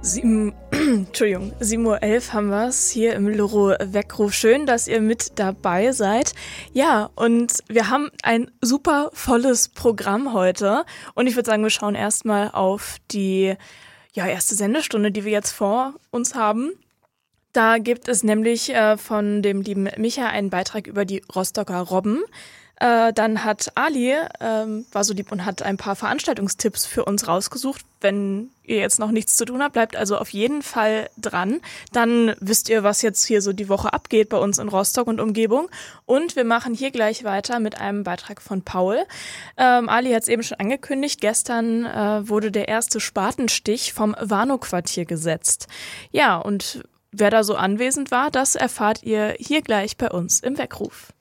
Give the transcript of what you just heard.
Entschuldigung, 7:11 Uhr haben wir es hier im Loro Weckruf. Schön, dass ihr mit dabei seid. Ja, und wir haben ein super volles Programm heute. Und ich würde sagen, wir schauen erstmal auf die erste Sendestunde, die wir jetzt vor uns haben. Da gibt es nämlich von dem lieben Micha einen Beitrag über die Rostocker Robben. Dann hat Ali, war so lieb und hat ein paar Veranstaltungstipps für uns rausgesucht. Wenn ihr jetzt noch nichts zu tun habt, bleibt also auf jeden Fall dran. Dann wisst ihr, was jetzt hier so die Woche abgeht bei uns in Rostock und Umgebung. Und wir machen hier gleich weiter mit einem Beitrag von Paul. Ali hat es eben schon angekündigt. Gestern wurde der erste Spatenstich vom Warnow-Quartier gesetzt. Ja, und wer da so anwesend war, das erfahrt ihr hier gleich bei uns im Weckruf.